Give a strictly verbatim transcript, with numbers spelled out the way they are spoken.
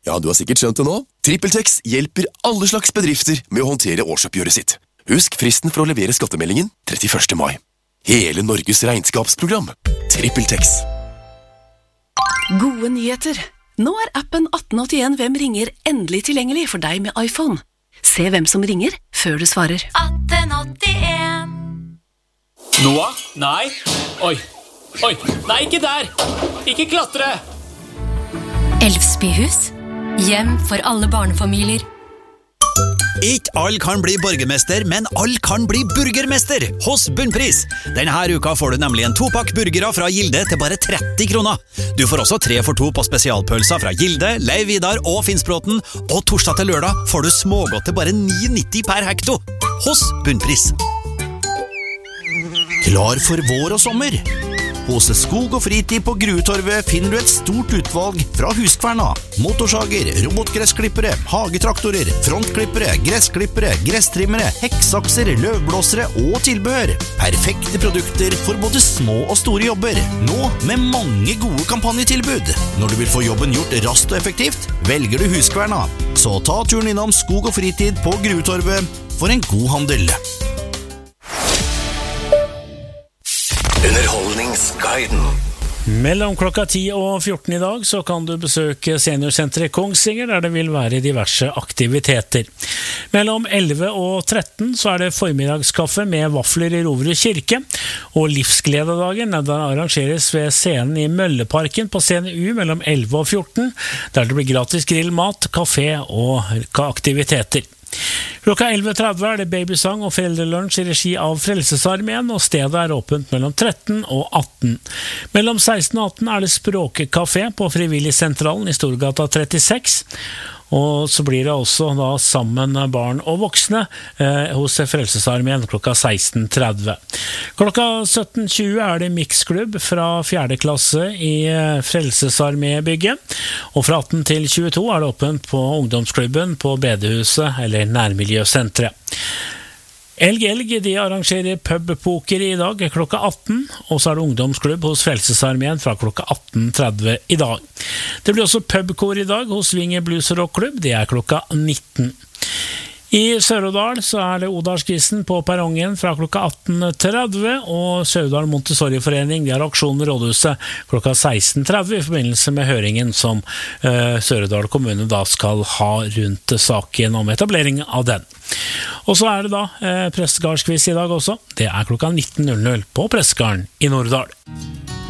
Ja, du har sikkert skjønt det nå. TrippelTex hjelper alle slags bedrifter med å håndtere årsoppgjøret sitt. Husk fristen for å levere skattemeldingen trettiførste mai. Hele Norges regnskapsprogram. TrippelTex. Gode nyheter. Nå er appen atten åttien Hvem ringer endelig tilgjengelig for deg med iPhone. Se hvem som ringer før du svarer. atten åttien. Noah? Nei. Oi. Oi. Nei, ikke der. Ikke klatre. Elfsbyhus. Hjem for alle barnefamilier. Ikke all kan bli borgermester, men all kan bli burgermester hos Bunnpris. Denne uka får du nemlig en topakk burgere fra Gilde til bare tretti kroner. Du får også tre for to på spesialpølser fra Gilde, Leiv Vidar og Finnsbråten, og torsdag til lørdag får du smågodt til bare ni nitti per hekto hos Bunnpris. Klar for vår og sommer? Hos Skog og Fritid på Gruetorvet finner du et stort utvalg fra Huskverna. Motorsager, robotgressklippere, hagetraktorer, frontklippere, gressklippere, gresstrimmere, hekksakser, løvblåsere og tilbehør. Perfekte produkter for både små og store jobber. Nå med mange gode kampanjetilbud. Når du vil få jobben gjort raskt og effektivt, velger du Huskverna. Så ta turen innom Skog og Fritid på Gruetorvet for en god handel. Underholdningsguiden. Mellom klokka ti og fjorten i dag så kan du besøke seniorsenteret Kongsvinger, der det vil være diverse aktiviteter. Mellom elleve og tretten så er det formiddagskaffe med vafler i Roverud kirke, og livsglededagen den arrangeres ved scenen i Mølleparken på scene U mellom elleve og fjorten, der det blir gratis grillmat, kafé og aktiviteter. Klokka elleve tretti er det babysang og foreldrelunsj i regi av Frelsesarmeen, og stedet er åpent mellom tretten og atten. Mellom seksten og atten er det språkkafé på Frivilligsentralen i Storgata trettiseks, og så blir det også da sammen barn og voksne eh, hos Frelsesarmeen klokka seksten tretti. Klokka sytten tjue er det mixklubb fra fjerde klasse i Frelsesarmébygget, og fra atten til tjueto er det åpent på ungdomsklubben på Bedehuset eller Nærmiljøsentret. Elg Elg de arrangerer pubpoker i dag klokka atten, og så er det ungdomsklubb hos Frelsesarmeen fra klokka atten tretti i dag. Det blir også pubkor i dag hos Vinge Blues Rock Club, det er klokka nitten. I Sør-Odal så er det Odalskrissen på perrongen fra klokka atten tretti, og Sør-Odal Montessori-forening de har aksjon ved Rådhuset klokka seksten tretti i forbindelse med høringen som uh, Sør-Odal kommune da skal ha rundt saken om etablering av den. Og så er det da uh, Prestegardsquiz i dag også. Det er klokka nitten på Prestegarden i Norddal.